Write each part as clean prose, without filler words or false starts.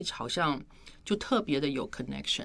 好像就特别的有 connection。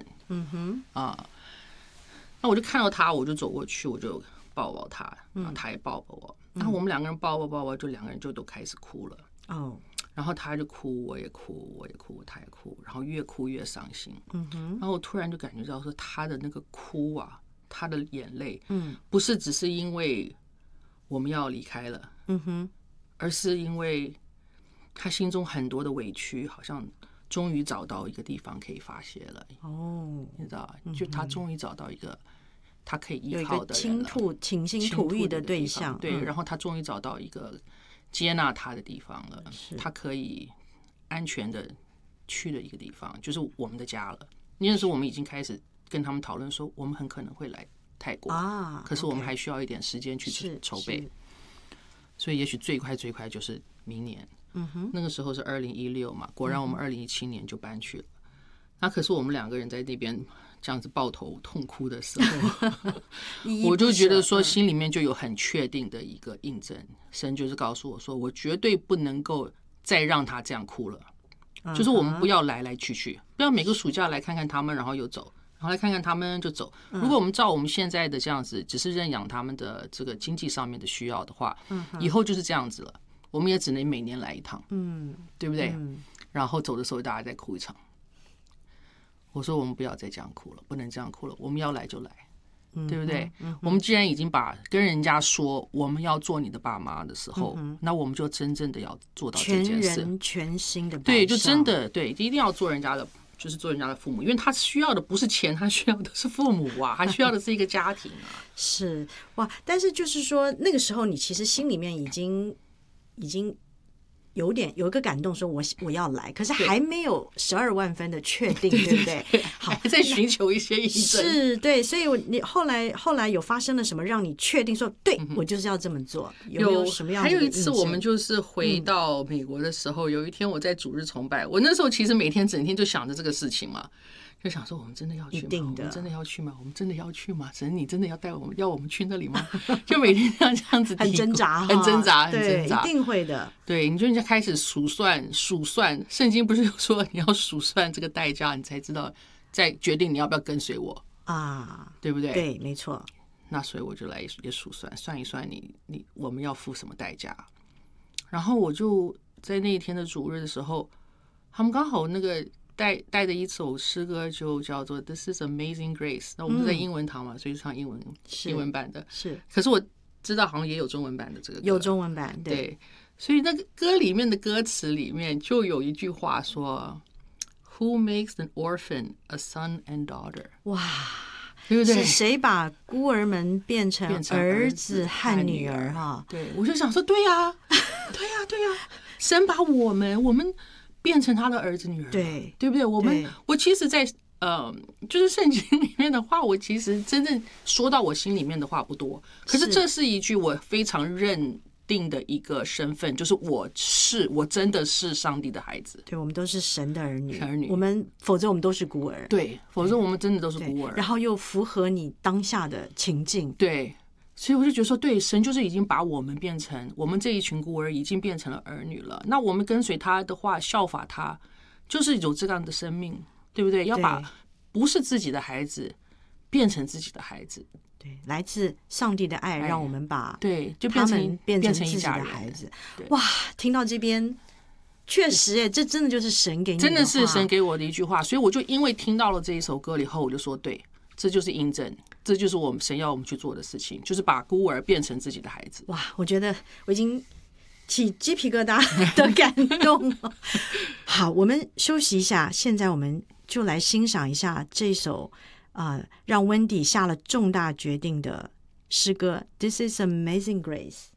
那我就看到他，我就走过去，我就抱抱他，然后他也抱抱我，然后我们两个人抱抱，就两个人就都开始哭了。然后他就哭，我也哭，他也哭，然后越哭越伤心。然后我突然就感觉到说，他的那个哭啊，他的眼泪，不是只是因为我们要离开了，而是因为他心中很多的委屈，好像终于找到一个地方可以发泄了。你知道，就他终于找到一个他可以依靠的人了， 倾心吐意的对象。 对，然后他终于找到一个接纳他的地方了，他可以安全的去的一个地方，就是我们的家了。那时候我们已经开始跟他们讨论说，我们很可能会来泰国可是我们还需要一点时间去筹备，所以也许最快就是明年。那个时候是2016嘛，果然我们2017年就搬去了。那可是我们两个人在那边这样子抱头痛哭的时候我就觉得说心里面就有很确定的一个印证，神就是告诉我说，我绝对不能够再让他这样哭了，就是我们不要来去，不要每个暑假来看看他们然后又走，然后来看看他们就走。如果我们照我们现在的这样子只是认养他们的这个经济上面的需要的话，以后就是这样子了，我们也只能每年来一趟，对不对？然后走的时候大家再哭一场。我说我们不要再这样哭了，不能这样哭了，我们要来就来，对不对？我们既然已经跟人家说我们要做你的爸妈的时候，那我们就真正的要做到这件事， 全人全心的， 对，就真的对，一定要做人家的，就是做人家的父母，因为他需要的不是钱，他需要的是父母啊，他需要的是一个家庭啊。 是哇，但是就是说那个时候你其实心里面已经有一个感动，说我要来，可是还没有12万分的确定，对不对？好， 还在寻求一些印证。 是，对，所以你后来有发生了什么让你确定说，对，我就是要这么做？有没有什么样的？ 还有一次，我们就是回到美国的时候，有一天我在主日崇拜，我那时候其实每天整天就想着这个事情嘛。就想说我们真的要去吗？我们真的要去吗？我们真的要去吗？神，你真的要带我们，要我们去那里吗？就每天这样子很挣扎， 很挣扎， 对，一定会的。 对，你就开始数算，圣经不是说你要数算这个代价，你才知道再决定你要不要跟随我啊，对不对？ 对，没错。 那所以我就来也算一算我们要付什么代价。然后我就在那一天的主日的时候，他们刚好那个带的一首诗歌就叫做 This is Amazing Grace。 那我们是在英文堂嘛，所以唱英文版的。 是， 可是我知道好像也有中文版的这个歌， 有中文版， 对。所以那个歌里面的歌词里面就有一句话说 Who makes an orphan a son and daughter？ 哇， 对不对？ 是谁把孤儿们变成儿子和女儿哈？ 对，我就想说，对呀，神把我们变成他的儿子女儿，对不对？我其实在就是圣经里面的话，我其实真正说到我心里面的话不多，可是这是一句我非常认定的一个身份，就是我真的是上帝的孩子， 对，我们都是神的儿女，否则我们都是孤儿， 对，否则我们真的都是孤儿， 然后又符合你当下的情境， 对。所以我就觉得说，对，神就是已经把我们变成我们这一群孤儿，已经变成了儿女了。那我们跟随他的话，效法他，就是有这样的生命，对不对？要把不是自己的孩子变成自己的孩子， 对，来自上帝的爱，让我们把就他们变成自己的孩子。哇，听到这边，确实耶，这真的就是神给你的话， 真的是神给我的一句话。所以我就因为听到了这一首歌以后，我就说，对，这就是印证。这就是我们神要我们去做的事情，就是把孤儿变成自己的孩子。 哇，我觉得我已经起鸡皮疙瘩的感动了。好，我们休息一下，现在我们就来欣赏一下这首让温迪下了重大决定的诗歌《This is Amazing Grace》。